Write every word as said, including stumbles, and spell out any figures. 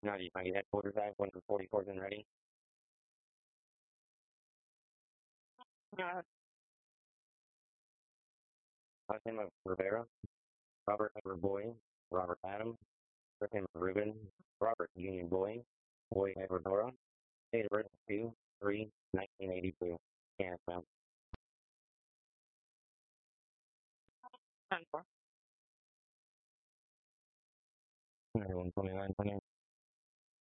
Now do you find that quarter drive, one for forty-fourth and ready? Uh, Austin Rivera, Robert Edward Boyd, Robert Adam, Griffin Rubin, Robert Union Boyd, Boyd Edward Dora, date of birth two three nineteen eighty-two. Yeah, well, one twenty-nine,